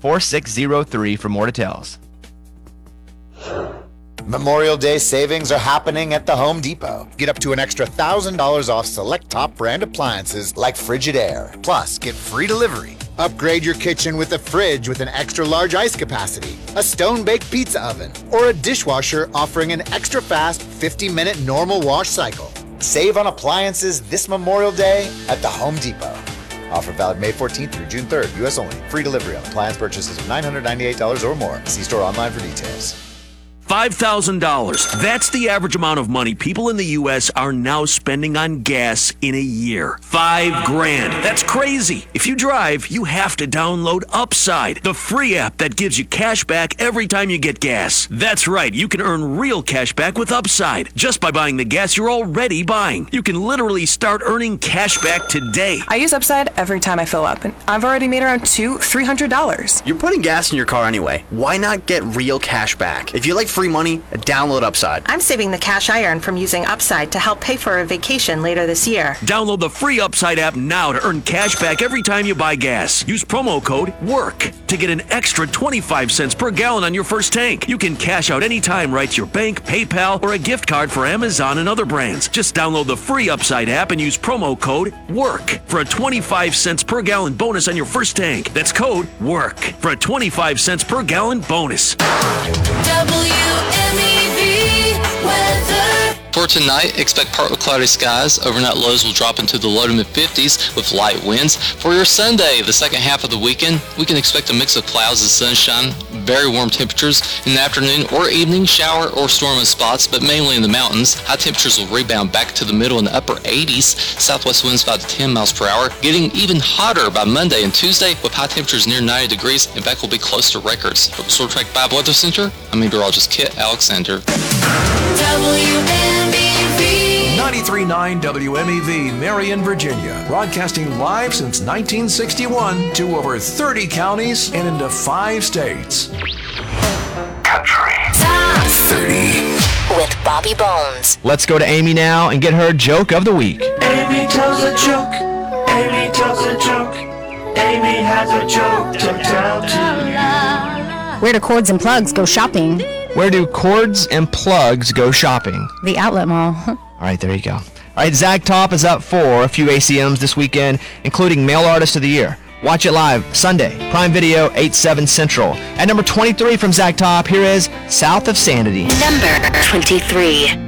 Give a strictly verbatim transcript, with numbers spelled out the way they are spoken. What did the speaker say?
four six zero three for more details. Memorial Day savings are happening at the Home Depot. Get up to an extra one thousand dollars off select top brand appliances like Frigidaire. Plus, get free delivery. Upgrade your kitchen with a fridge with an extra large ice capacity, a stone-baked pizza oven, or a dishwasher offering an extra fast fifty minute normal wash cycle. Save on appliances this Memorial Day at the Home Depot. Offer valid May fourteenth through June third, U S only. Free delivery on appliance purchases of nine hundred ninety-eight dollars or more. See store online for details. five thousand dollars. That's the average amount of money people in the U S are now spending on gas in a year. Five grand. That's crazy. If you drive, you have to download Upside, the free app that gives you cash back every time you get gas. That's right. You can earn real cash back with Upside just by buying the gas you're already buying. You can literally start earning cash back today. I use Upside every time I fill up, and I've already made around two, three hundred dollars. You're putting gas in your car anyway. Why not get real cash back? If you like free money, download Upside. I'm saving the cash I earn from using Upside to help pay for a vacation later this year. Download the free Upside app now to earn cash back every time you buy gas. Use promo code WORK to get an extra twenty-five cents per gallon on your first tank. You can cash out anytime right to your bank, PayPal, or a gift card for Amazon and other brands. Just download the free Upside app and use promo code WORK for a twenty-five cents per gallon bonus on your first tank. That's code WORK for a twenty-five cents per gallon bonus. W M E V weather. For tonight, expect partly cloudy skies. Overnight lows will drop into the low to mid fifties with light winds. For your Sunday, the second half of the weekend, we can expect a mix of clouds and sunshine. Very warm temperatures in the afternoon or evening, shower or storm in spots, but mainly in the mountains. High temperatures will rebound back to the middle and the upper eighties. Southwest winds five to ten miles per hour. Getting even hotter by Monday and Tuesday with high temperatures near ninety degrees. In fact, will be close to records. From Sword Track Five Weather Center, I'm meteorologist Kit Alexander. W M E V ninety-three point nine W M E V, Marion, Virginia. Broadcasting live since nineteen sixty-one to over thirty counties and into five states. Country Top thirty with Bobby Bones. Let's go to Amy now and get her joke of the week. Amy tells a joke. Amy tells a joke. Amy has a joke to tell to you. Where do cords and plugs go shopping? Where do cords and plugs go shopping? The outlet mall. All right, there you go. All right, Zag Top is up for a few A C Ms this weekend, including Male Artist of the Year. Watch it live Sunday, Prime Video, eight, seven Central. At number twenty-three from Zag Top, here is South of Sanity. Number twenty-three.